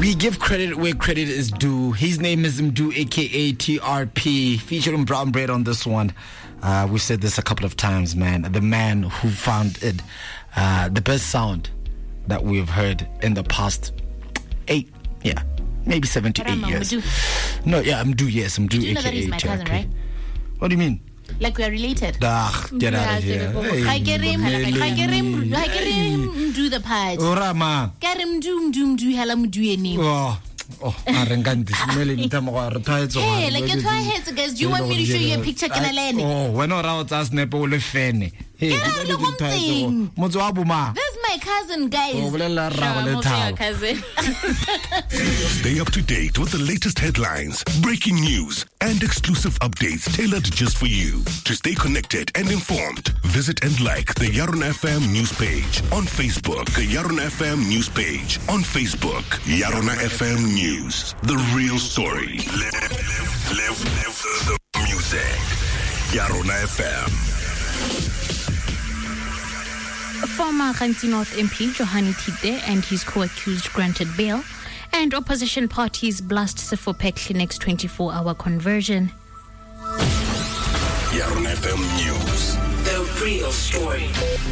We give credit where credit is due. His name is Mdu, aka TRP, featuring Brown Bread on this one. We've said this a couple of times, man. The man who found it, the best sound that we've heard in the past maybe 7 to 8 years. No, yeah, Mdu, yes, Mdu, you know aka that he's my TRP. cousin, right? What do you mean? Like we are related. Get out of here. I get him do the part. Orama. Get him do halam do any. Hey, like your try heads, guys. Do you want me to show you a picture? Can I land? Oh, when I was asking Nepo le fene. Hey, that's my cousin, guys. I'm also your cousin. Stay up to date with the latest headlines, breaking news, and exclusive updates tailored just for you. To stay connected and informed, visit and like the Yaron FM news page on Facebook. The Yaron FM news page on Facebook. Yaron FM News, the real story. Live the music. Yaron FM. Former Khanti North MP Johani Tide and his co-accused granted bail, and opposition parties blast Sefopek Clinic's 24-hour conversion. Yaron FM News, the real story.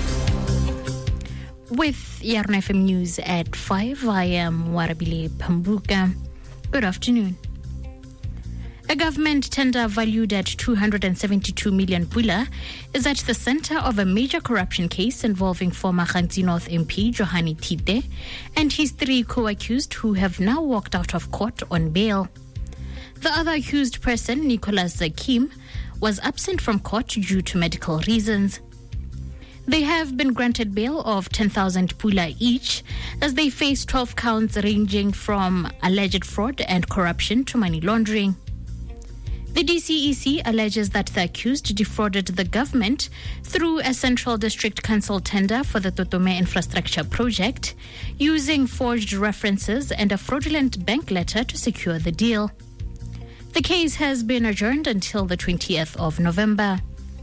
With Yaron FM News at 5, I am Warabile Pambuka. Good afternoon. A government tender valued at 272 million pula is at the center of a major corruption case involving former Khanti North MP Johani Tide and his 3 co-accused who have now walked out of court on bail. The other accused person, Nicholas Zakim, was absent from court due to medical reasons. They have been granted bail of 10,000 pula each as they face 12 counts ranging from alleged fraud and corruption to money laundering. The DCEC alleges that the accused defrauded the government through a Central District Council tender for the Totome infrastructure project, using forged references and a fraudulent bank letter to secure the deal. The case has been adjourned until the 20th of November.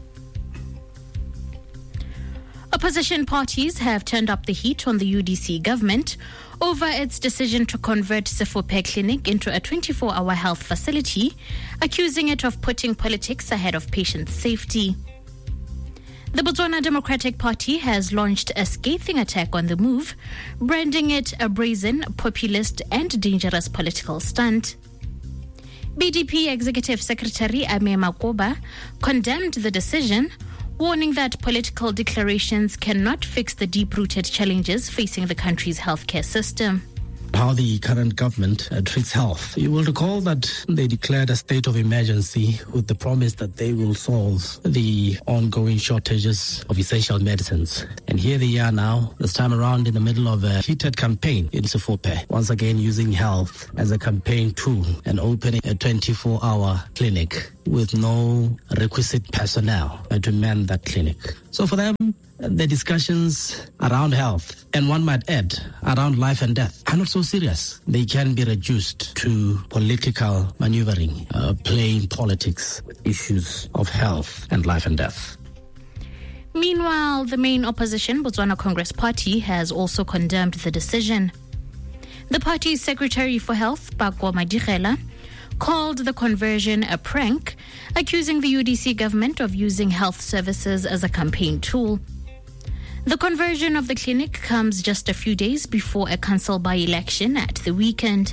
Opposition parties have turned up the heat on the UDC government over its decision to convert Sefopek Clinic into a 24-hour health facility, accusing it of putting politics ahead of patient safety. The Botswana Democratic Party has launched a scathing attack on the move, branding it a brazen, populist and dangerous political stunt. BDP Executive Secretary Ame Makoba condemned the decision, warning that political declarations cannot fix the deep-rooted challenges facing the country's healthcare system. How the current government treats health. You will recall that they declared a state of emergency with the promise that they will solve the ongoing shortages of essential medicines. And here they are now, this time around in the middle of a heated campaign in Sefope, once again using health as a campaign tool and opening a 24-hour clinic with no requisite personnel to man that clinic. So for them, the discussions around health, and one might add, around life and death, are not so serious. They can be reduced to political maneuvering, playing politics with issues of health and life and death. Meanwhile, the main opposition, Botswana Congress Party, has also condemned the decision. The party's Secretary for Health, Pakwa Madikela, called the conversion a prank, accusing the UDC government of using health services as a campaign tool. The conversion of the clinic comes just a few days before a council by-election at the weekend.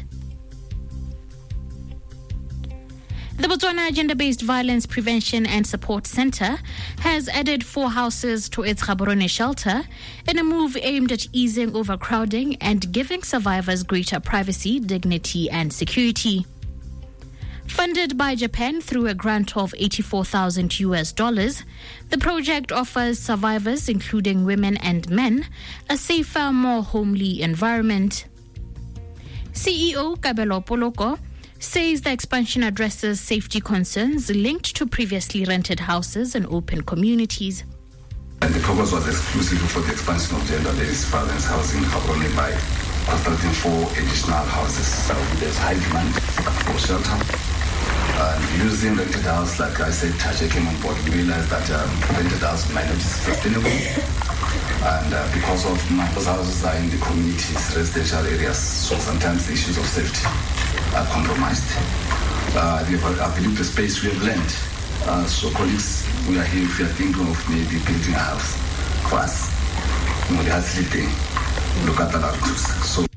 The Botswana Gender-Based Violence Prevention and Support Center has added 4 houses to its Gaborone shelter in a move aimed at easing overcrowding and giving survivors greater privacy, dignity, and security. Funded by Japan through a grant of $84,000, the project offers survivors, including women and men, a safer, more homely environment. CEO Kabelo Poloko says the expansion addresses safety concerns linked to previously rented houses and open communities. And the purpose was exclusively for the expansion of gender-based violence housing in Gaborone by constructing 4 additional houses. There's high demand for shelter. using rented house, like I said, Taja came on board, we realized that rented house might not be sustainable. And because of those houses are in the communities, residential areas, so sometimes the issues of safety are compromised. I believe the space we have learned. So colleagues, we are here if you are thinking of maybe building a house for us. The house thing. Look at that. So.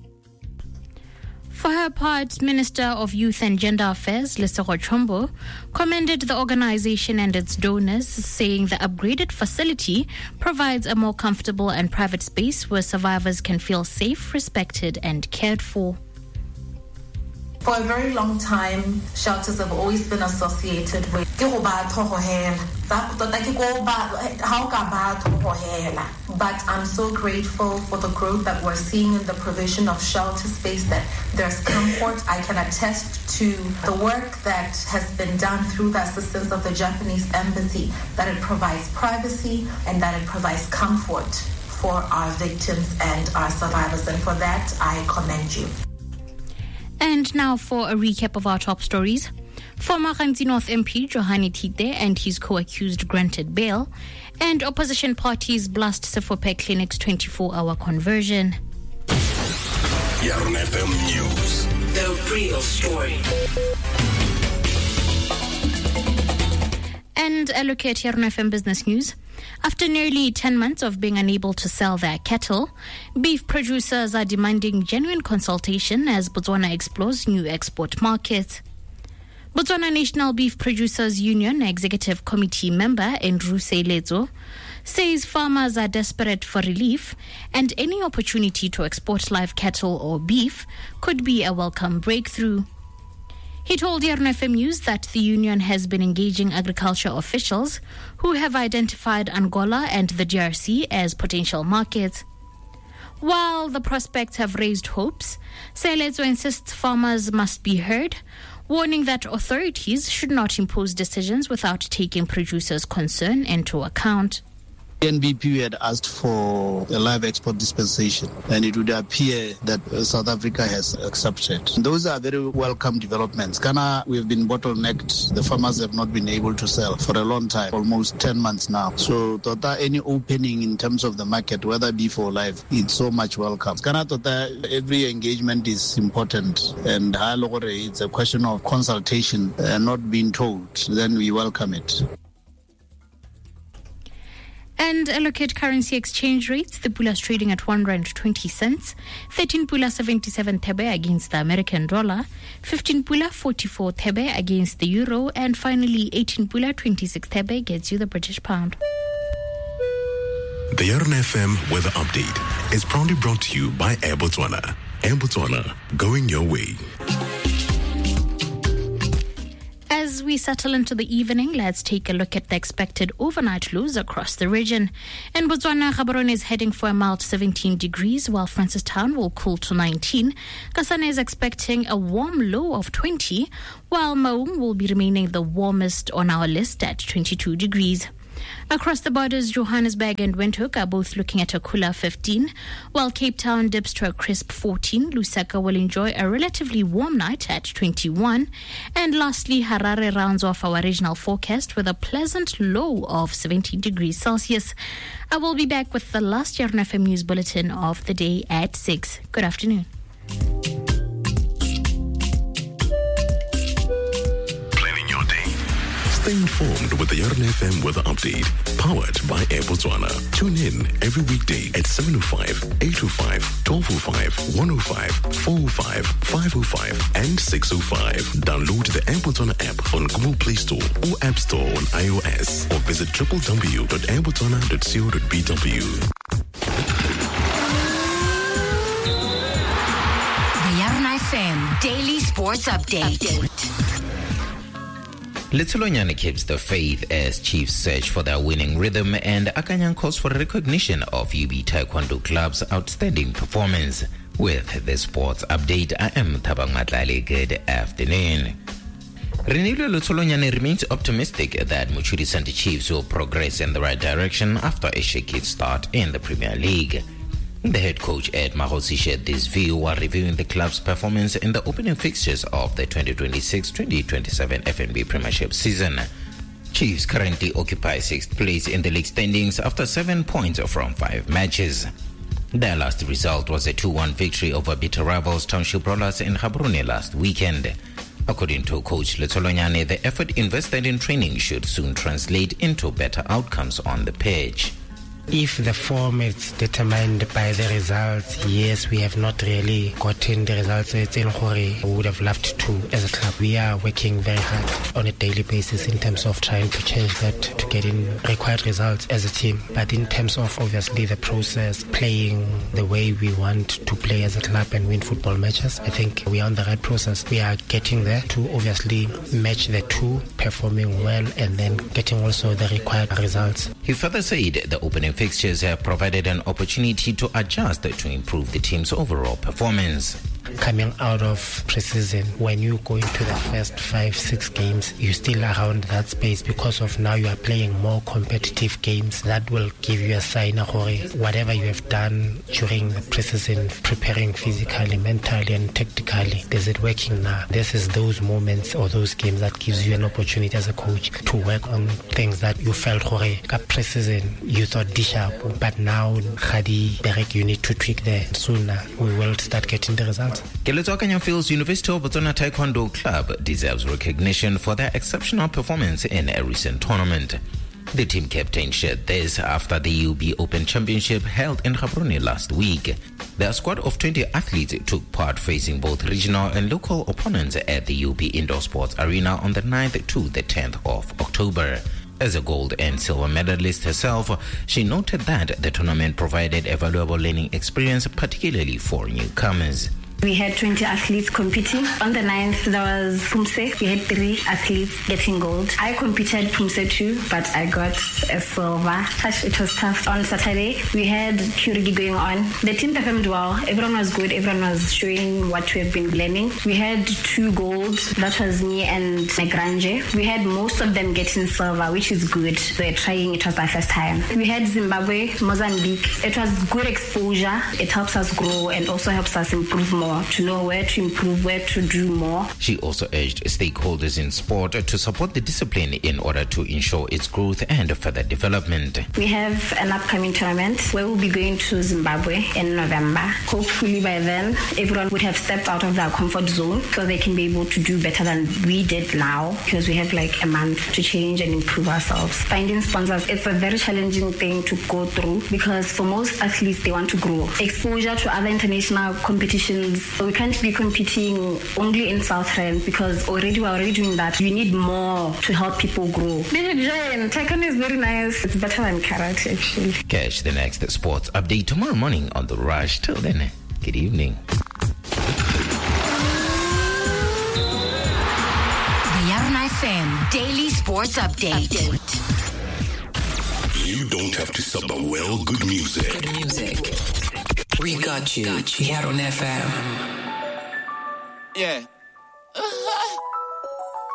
For her part, Minister of Youth and Gender Affairs, Lesego Chombo, commended the organization and its donors, saying the upgraded facility provides a more comfortable and private space where survivors can feel safe, respected, and cared for. For a very long time, shelters have always been associated with but I'm so grateful for the growth that we're seeing in the provision of shelter space, that there's comfort. I can attest to the work that has been done through the assistance of the Japanese Embassy, that it provides privacy and that it provides comfort for our victims and our survivors. And for that, I commend you. And now for a recap of our top stories. Former Khanzi North MP Johani Tite and his co-accused granted bail, and opposition parties blast Sefope Clinic's 24-hour conversion. Yaron FM News. The real story. And a look at Yaron FM Business News. After nearly 10 months of being unable to sell their cattle, beef producers are demanding genuine consultation as Botswana explores new export markets. Botswana National Beef Producers Union Executive Committee member Andrew Seilezo says farmers are desperate for relief and any opportunity to export live cattle or beef could be a welcome breakthrough. He told Yaron FM News that the union has been engaging agriculture officials who have identified Angola and the DRC as potential markets. While the prospects have raised hopes, Seilezo insists farmers must be heard, warning that authorities should not impose decisions without taking producers' concern into account. NBP had asked for a live export dispensation, and it would appear that South Africa has accepted. Those are very welcome developments. Ghana, we've been bottlenecked. The farmers have not been able to sell for a long time, almost 10 months now. So, any opening in terms of the market, whether beef or live, it's so much welcome. Ghana, every engagement is important, and it's a question of consultation and not being told. Then we welcome it. And a look at currency exchange rates. The pula is trading at R1.20, 13 pula 77 thebe against the American dollar, 15 pula 44 thebe against the euro, and finally 18 pula 26 thebe gets you the British pound. The Yaron FM Weather Update is proudly brought to you by Air Botswana. Air Botswana, going your way. As we settle into the evening, let's take a look at the expected overnight lows across the region. In Botswana, Gaborone is heading for a mild 17 degrees, while Francistown will cool to 19. Kasane is expecting a warm low of 20, while Maum will be remaining the warmest on our list at 22 degrees. Across the borders, Johannesburg and Windhoek are both looking at a cooler 15, while Cape Town dips to a crisp 14. Lusaka will enjoy a relatively warm night at 21. And lastly, Harare rounds off our regional forecast with a pleasant low of 17 degrees Celsius. I will be back with the last Yaron FM News Bulletin of the day at 6. Good afternoon. Stay informed with the Yaron FM Weather Update, powered by Air Botswana. Tune in every weekday at 7:05, 8:05, 12:05, 1:05, 4:05, 5:05, and 6:05. Download the Air Botswana app on Google Play Store or App Store on iOS, or visit www.airbotswana.co.bw. The Yaron FM Daily Sports Update. Letsolonyane keeps the faith as Chiefs search for their winning rhythm, and Akanyang calls for recognition of UB Taekwondo Club's outstanding performance. With the sports update, I am Thabang Matlale. Good afternoon. Renilo Letsolonyane remains optimistic that Muchudi Center Chiefs will progress in the right direction after a shaky start in the Premier League. The head coach Ed Mahosi shared this view while reviewing the club's performance in the opening fixtures of the 2026-2027 FNB Premiership season. Chiefs currently occupy 6th place in the league standings after 7 points from 5 matches. Their last result was a 2-1 victory over bitter rivals Township Rollers in Gaborone last weekend. According to Coach Letsolonyane, the effort invested in training should soon translate into better outcomes on the pitch. If the form is determined by the results, yes, we have not really gotten the results we would have loved to as a club. We are working very hard on a daily basis in terms of trying to change that to get in required results as a team. But in terms of obviously the process, playing the way we want to play as a club and win football matches, I think we are on the right process. We are getting there to obviously match the two, performing well and then getting also the required results. He further said the opening fixtures have provided an opportunity to adjust to improve the team's overall performance. Coming out of pre-season, when you go into the first 5-6 games, you're still around that space because of now you are playing more competitive games. That will give you a sign of whatever you have done during the pre-season, preparing physically, mentally and tactically, is it working now? This is those moments or those games that gives you an opportunity as a coach to work on things that you felt pre-season you thought sharp, but now Derek, you need to tweak there. Sooner we will start getting the results. Keletso Akanyang feels University of Botswana Taekwondo Club deserves recognition for their exceptional performance in a recent tournament. The team captain shared this after the UB Open Championship held in Gaborone last week. Their squad of 20 athletes took part facing both regional and local opponents at the UB Indoor Sports Arena on the 9th to the 10th of October. As a gold and silver medalist herself, she noted that the tournament provided a valuable learning experience, particularly for newcomers. We had 20 athletes competing. On the 9th, there was Pumse. We had 3 athletes getting gold. I competed Pumse too, but I got a silver. It was tough. On Saturday, we had Kurigi going on. The team performed well. Everyone was good. Everyone was showing what we have been learning. We had 2 golds. That was me and Negranje. We had most of them getting silver, which is good. They're trying. It was our first time. We had Zimbabwe, Mozambique. It was good exposure. It helps us grow and also helps us improve more, to know where to improve, where to do more. She also urged stakeholders in sport to support the discipline in order to ensure its growth and further development. We have an upcoming tournament where we'll be going to Zimbabwe in November. Hopefully by then, everyone would have stepped out of their comfort zone so they can be able to do better than we did now, because we have like a month to change and improve ourselves. Finding sponsors, it's a very challenging thing to go through because for most athletes, they want to grow. Exposure to other international competitions. We can't be competing only in Southland because we're already doing that. You need more to help people grow. Taekwondo is very nice. It's better than karate, actually. Catch the next sports update tomorrow morning on The Rush. Till then, good evening. The Yarn FM Daily Sports Update. You don't have to sub the well good music. Good music. We got you here on FM. Yeah.